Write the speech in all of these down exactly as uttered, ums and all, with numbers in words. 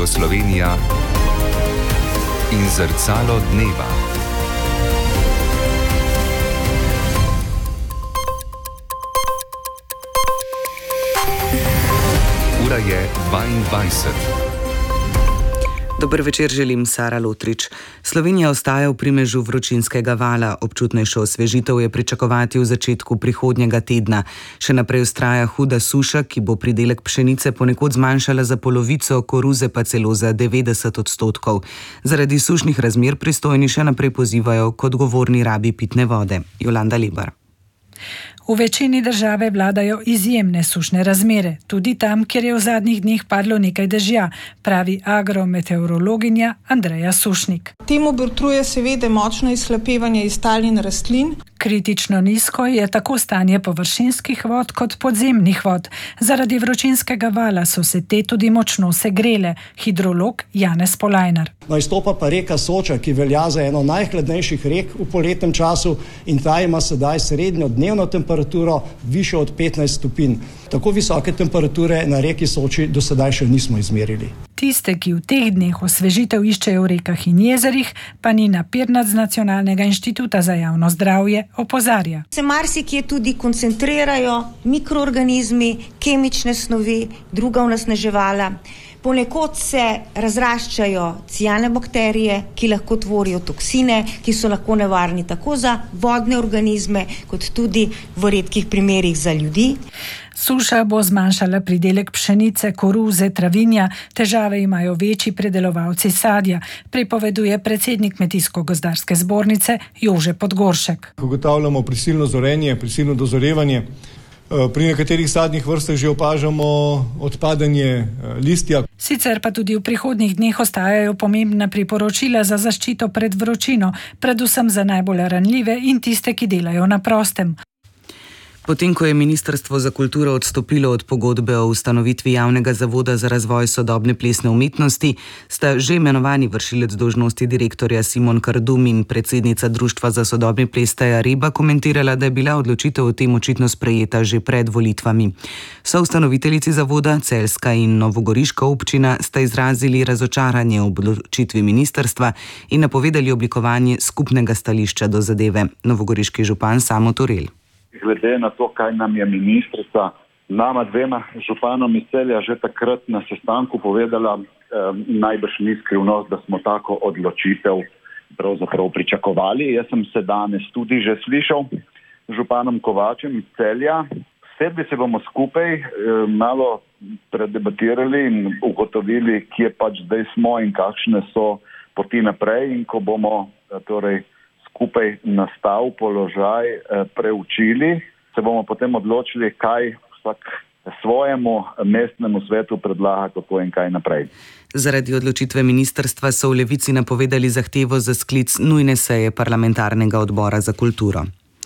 Radio Slovenija in Zrcalo dneva. Ura je dvaindvajset. Dober večer, želim Sara Lotrič. Slovenija ostaja v primežu vročinskega vala. Občutnejšo osvežitev je pričakovati v začetku prihodnjega tedna. Še naprej vztraja huda suša, ki bo pridelek pšenice ponekod zmanjšala za polovico, koruze pa celo za devetdeset odstotkov. Zaradi sušnih razmer pristojni še naprej pozivajo k odgovorni rabi pitne vode. Jolanda Lebar. V večini države vladajo izjemne sušne razmere, tudi tam, kjer je v zadnjih dneh padlo nekaj dežja, pravi agrometeorologinja Andreja Sušnik. Temu botruje seveda močno izhlapevanje iz tal in rastlin. Kritično nizko je tako stanje površinskih vod kot podzemnih vod. Zaradi vročinskega vala so se te tudi močno segrele. Hidrolog Janez Polajnar. No, izstopa pa reka Soča, ki velja za eno najhladnejših rek v poletnem času in ta ima sedaj srednjo dnevno temperaturo višjo od petnajst stopinj. Tako visoke temperature na reki Soči do sedaj še nismo izmerili. Tiste, ki v teh dneh osvežitev iščejo v rekah in jezerih, pa Nina Pirnac z Nacionalnega inštituta za javno zdravje opozarja. Se marsikje tudi koncentrirajo mikroorganizmi, kemične snovi, druga onesnaževala. Ponekod se razraščajo ciane bakterije, ki lahko tvorijo toksine, ki so lahko nevarni tako za vodne organizme, kot tudi v redkih primerih za ljudi. Suša bo zmanjšala pridelek pšenice, koruze, travinja, težave imajo večji predelovalci sadja, pripoveduje predsednik Kmetijsko-gozdarske zbornice Jože Podgoršek. Ugotavljamo prisilno zorenje, prisilno dozorevanje. Pri nekaterih sadnih vrstah že opažamo odpadanje listja. Sicer pa tudi v prihodnjih dneh ostajajo pomembna priporočila za zaščito pred vročino, predvsem za najbolj ranljive in tiste, ki delajo na prostem. Potem, ko je Ministrstvo za kulturo odstopilo od pogodbe o ustanovitvi javnega zavoda za razvoj sodobne plesne umetnosti, sta že imenovani vršilec dolžnosti direktorja Simon Kardum in predsednica Društva za sodobni ples Teja Reba komentirala, da je bila odločitev o tem očitno sprejeta že pred volitvami. Soustanoviteljici zavoda, celjska in novogoriška občina, sta izrazili razočaranje ob odločitvi ministrstva in napovedali oblikovanje skupnega stališča do zadeve. Novogoriški župan Samo Torel. Glede na to, kaj nam je ministrica, nama dvema županom iz Celja že takrat na sestanku povedala, eh, najbrž ni skrivnost, da smo tako odločitev pravzaprav pričakovali. Jaz sem se danes tudi že slišal z županom Kovačem iz Celja. Sedli se bomo skupaj eh, malo predebatirali in ugotovili, kje pač zdaj smo in kakšne so poti naprej, in ko bomo eh, torej skupaj nastav položaj preučili, se bomo potem odločili, kaj vsak svojemu mestnemu svetu predlaga, kako in kaj naprej. Zaradi odločitve ministrstva so v Levici napovedali zahtevo za sklic nujne seje parlamentarnega odbora za kulturo.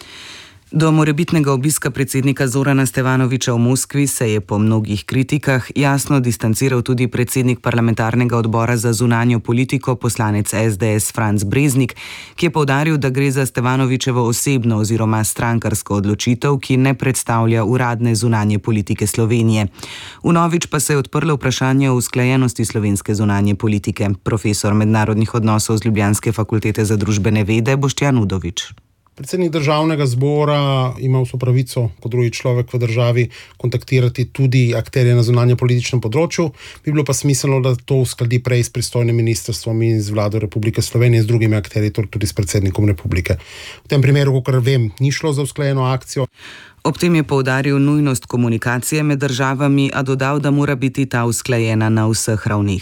Do morebitnega obiska predsednika Zorana Stevanovića v Moskvi se je po mnogih kritikah jasno distanciral tudi predsednik parlamentarnega odbora za zunanjo politiko, poslanec es de es Franc Breznik, ki je poudaril, da gre za Stevanovićevo osebno oziroma strankarsko odločitev, ki ne predstavlja uradne zunanje politike Slovenije. Vnovič pa se je odprlo vprašanje o usklajenosti slovenske zunanje politike. Profesor mednarodnih odnosov z Ljubljanske fakultete za družbene vede Boštjan Udovič. Predsednik državnega zbora ima vso pravico, kot drugi človek v državi, kontaktirati tudi akterje na zunanje političnem področju. Bi bilo pa smiselno, da to uskladi prej s pristojnim ministrstvom in z vlado Republike Slovenije, z drugimi akterji, tudi s predsednikom republike. V tem primeru, kakor vem, ni šlo za usklajeno akcijo. Ob tem je poudaril nujnost komunikacije med državami, a dodal, da mora biti ta usklajena na vseh ravneh.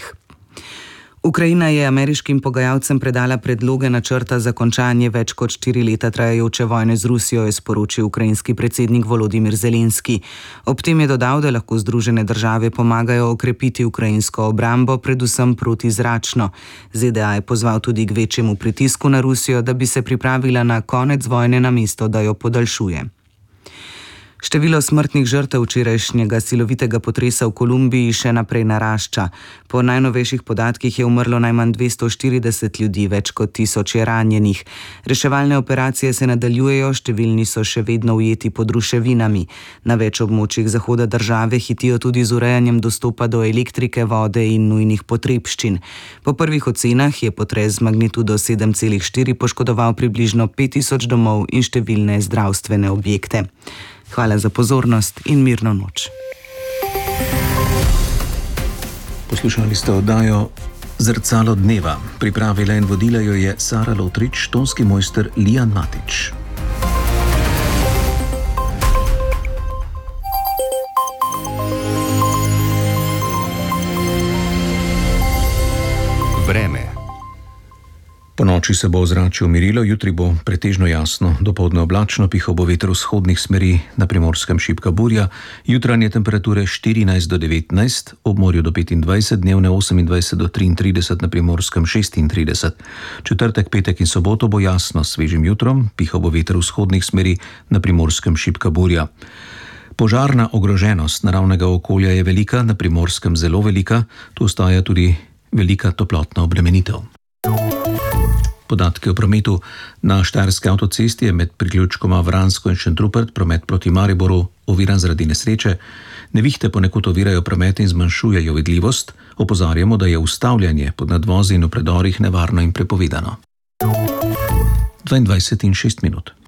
Ukrajina je ameriškim pogajalcem predala predloge načrta za končanje več kot štiri leta trajajoče vojne z Rusijo, je sporočil ukrajinski predsednik Volodimir Zelenski. Ob tem je dodal, da lahko Združene države pomagajo okrepiti ukrajinsko obrambo, predvsem protizračno. ze de a je pozval tudi k večjemu pritisku na Rusijo, da bi se pripravila na konec vojne, namesto da jo podaljšuje. Število smrtnih žrtev včerajšnjega silovitega potresa v Kolumbiji še naprej narašča. Po najnovejših podatkih je umrlo najmanj dvesto štirideset ljudi, več kot tisoč je ranjenih. Reševalne operacije se nadaljujejo, številni so še vedno ujeti pod ruševinami. Na več območjih zahoda države hitijo tudi z urejanjem dostopa do elektrike, vode in nujnih potrebščin. Po prvih ocenah je potres z magnitudo sedem celih štiri poškodoval približno pet tisoč domov in številne zdravstvene objekte. Hvala za pozornost in mirno noč. Poslušali ste oddajo Zrcalo dneva. Pripravila in vodila jo je Sara Lotrič, tonski mojster Lijan Matič. Vreme. Po noči se bo ozračje umirilo, jutri bo pretežno jasno, dopoldne oblačno, pihal bo veter vzhodnih smeri, na Primorskem šibka burja, jutranje temperature štirinajst do devetnajst, ob morju do petindvajset, dnevne osemindvajset do triintrideset, na Primorskem šestintrideset. Četrtek, petek in soboto bo jasno s svežim jutrom, pihal bo veter vzhodnih smeri, na Primorskem šibka burja. Požarna ogroženost naravnega okolja je velika, na Primorskem zelo velika, tu ostaja tudi velika toplotna obremenitev. Podatke o prometu. Na Štajerski avtocesti je med priključkoma Vransko in Šentrupert promet proti Mariboru oviran zaradi nesreče. Nevihte ponekod ovirajo promet in zmanjšujejo vidljivost. Opozarjamo, da je ustavljanje pod nadvozi in v predorih nevarno in prepovedano. dvaindvajset in šest minut.